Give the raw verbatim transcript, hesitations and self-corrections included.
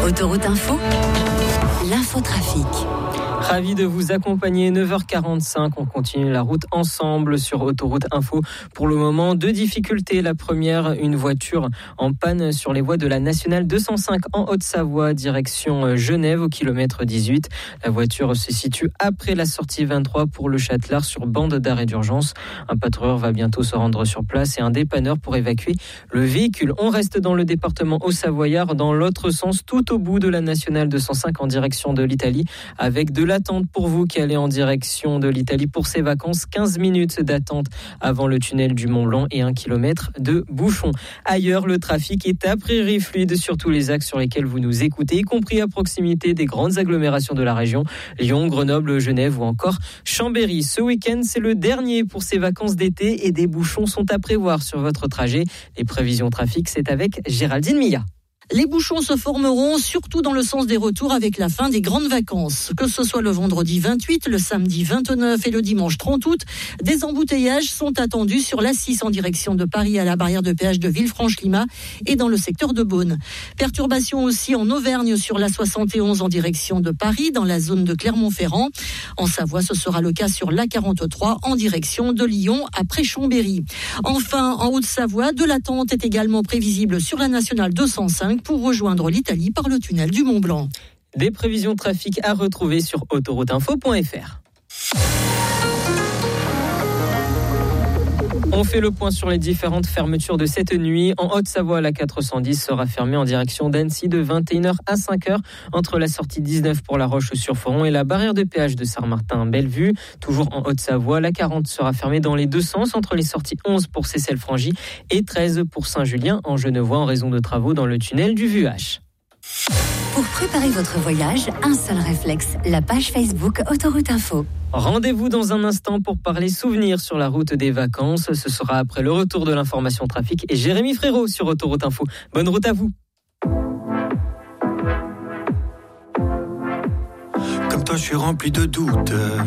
Autoroute Info, l'infotrafic. Ravi de vous accompagner, neuf heures quarante-cinq, on continue la route ensemble sur Autoroute Info. Pour le moment, deux difficultés. La première, une voiture en panne sur les voies de la nationale deux cent cinq en Haute-Savoie, direction Genève au kilomètre dix-huit. La voiture se situe après la sortie vingt-trois pour le Châtelard sur bande d'arrêt d'urgence. Un patrouilleur va bientôt se rendre sur place et un dépanneur pour évacuer le véhicule. On reste dans le département Haut-Savoyard, dans l'autre sens, tout au bout de la nationale deux cent cinq en direction de l'Italie, avec de la Attente pour vous qui allez en direction de l'Italie pour ces vacances. quinze minutes d'attente avant le tunnel du Mont Blanc et un kilomètre de bouchon. Ailleurs, le trafic est a priori fluide sur tous les axes sur lesquels vous nous écoutez, y compris à proximité des grandes agglomérations de la région, Lyon, Grenoble, Genève ou encore Chambéry. Ce week-end, c'est le dernier pour ces vacances d'été et des bouchons sont à prévoir sur votre trajet. Les prévisions trafic, c'est avec Géraldine Milla. Les bouchons se formeront surtout dans le sens des retours avec la fin des grandes vacances. Que ce soit le vendredi vingt-huit, le samedi vingt-neuf et le dimanche trente août, des embouteillages sont attendus sur l'A six en direction de Paris à la barrière de péage de Villefranche-Limas et dans le secteur de Beaune. Perturbations aussi en Auvergne sur l'A soixante et onze en direction de Paris dans la zone de Clermont-Ferrand. En Savoie, ce sera le cas sur l'A quarante-trois en direction de Lyon après Chambéry. Enfin, en Haute-Savoie, de l'attente est également prévisible sur la nationale deux cent cinq pour rejoindre l'Italie par le tunnel du Mont Blanc. Des prévisions trafic à retrouver sur autoroute info point f r. On fait le point sur les différentes fermetures de cette nuit. En Haute-Savoie, la quatre cent dix sera fermée en direction d'Annecy de vingt et une heures à cinq heures entre la sortie dix-neuf pour La Roche-sur-Foron et la barrière de péage de Saint-Martin-Bellevue. Toujours en Haute-Savoie, la quarante sera fermée dans les deux sens entre les sorties onze pour Seyssel-Frangy et treize pour Saint-Julien en Genevois en raison de travaux dans le tunnel du Vuache. Pour préparer votre voyage, un seul réflexe, la page Facebook Autoroute Info. Rendez-vous dans un instant pour parler souvenirs sur la route des vacances. Ce sera après le retour de l'information trafic et Jérémy Frérot sur Autoroute Info. Bonne route à vous. Comme toi, je suis rempli de doutes.